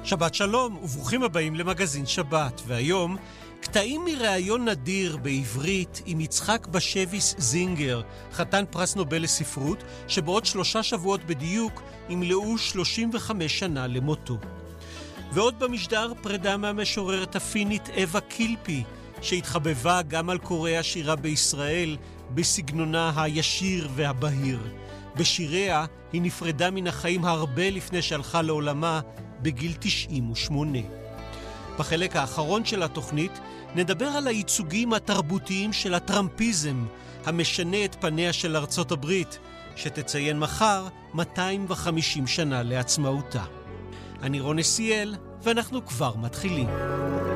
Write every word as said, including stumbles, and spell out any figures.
שבת שלום וברוכים הבאים למגזין שבת, והיום קטעים מראיון נדיר בעברית עם יצחק בשביס זינגר, חתן פרס נובל לספרות, שבעוד שלושה שבועות בדיוק ימלאו שלושים וחמש שנה למותו. ועוד במשדר פרידה מהמשוררת הפינית אווה קילפי, שהתחבבה גם על קוראי השירה בישראל בסגנונה הישיר והבהיר. בשיריה היא נפרדה מן החיים הרבה לפני שהלכה לעולמה בגיל תשעים ושמונה. בחלק האחרון של התוכנית נדבר על הייצוגים התרבותיים של הטראמפיזם, המשנה את פניה של ארצות הברית, שתציין מחר מאתיים וחמישים שנה לעצמאותה. אני רון נסיאל, ואנחנו כבר מתחילים.